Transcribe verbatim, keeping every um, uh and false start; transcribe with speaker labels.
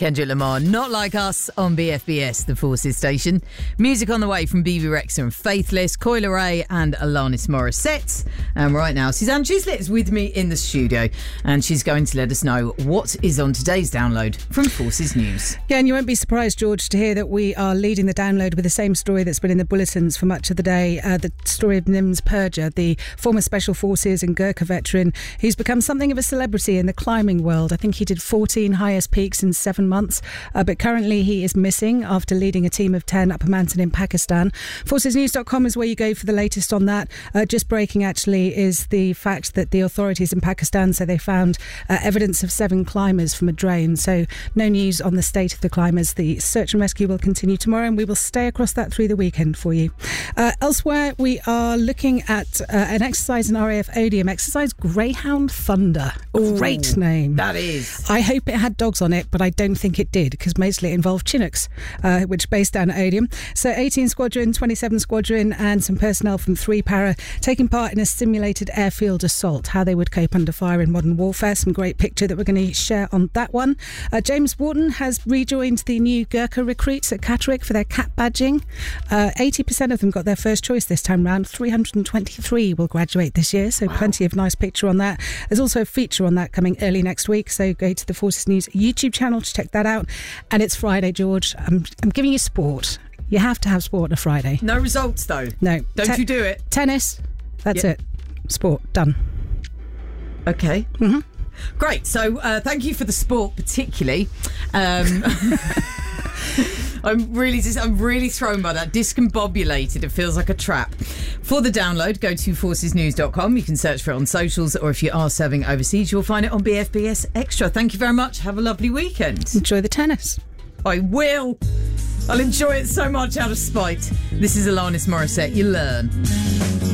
Speaker 1: Kendrick Lamar, Not Like Us on B F B S, the Forces station. Music on the way from B B Rexa and Faithless, Coi Leray and Alanis Morissette. And right now, Suzanne Chislett is with me in the studio and she's going to let us know what is on today's download from Forces News.
Speaker 2: Yeah, and you won't be surprised, George, to hear that we are leading the download with the same story that's been in the bulletins for much of the day. Uh, the story of Nims Purja, the former Special Forces and Gurkha veteran. He's become something of a celebrity in the climbing world. I think he did fourteen highest peaks in seven months, uh, but currently he is missing after leading a team of ten up a mountain in Pakistan. Forces News dot com is where you go for the latest on that. Uh, just breaking, actually, is the fact that the authorities in Pakistan say they found uh, evidence of seven climbers from a drain. So no news on the state of the climbers. The search and rescue will continue tomorrow, and we will stay across that through the weekend for you. Uh, elsewhere, we are looking at uh, an exercise in R A F Odium, exercise Greyhound Thunder.
Speaker 1: Ooh,
Speaker 2: Great name.
Speaker 1: That is.
Speaker 2: I hope it had dogs on it, but I don't think it did, because mostly it involved Chinooks, uh, which based down at Odium. So eighteen Squadron, twenty-seven Squadron and some personnel from three Para taking part in a simulated airfield assault, how they would cope under fire in modern warfare. Some great picture that we're going to share on that one. Uh, James Wharton has rejoined the new Gurkha recruits at Catterick for their cap badging. Uh, eighty percent of them got their first choice this time round. three hundred twenty-three will graduate this year, so wow. Plenty of nice picture on that. There's also a feature on that coming early next week, so go to the Forces News YouTube channel to check that out. And it's Friday, George. I'm, I'm giving you sport. You have to have sport on a Friday.
Speaker 1: No results, though.
Speaker 2: No.
Speaker 1: Don't Te- you do it.
Speaker 2: Tennis. That's
Speaker 1: yep.
Speaker 2: it. Sport. Done.
Speaker 1: Okay.
Speaker 2: Mm-hmm.
Speaker 1: Great. So uh, thank you for the sport, particularly. Um, I'm really just, I'm really thrown by that. Discombobulated. It feels like a trap. For the download, go to forces news dot com. You can search for it on socials, or if you are serving overseas, you'll find it on B F B S Extra. Thank you very much. Have a lovely weekend.
Speaker 2: Enjoy the tennis.
Speaker 1: I will. I'll enjoy it so much out of spite. This is Alanis Morissette. You learn.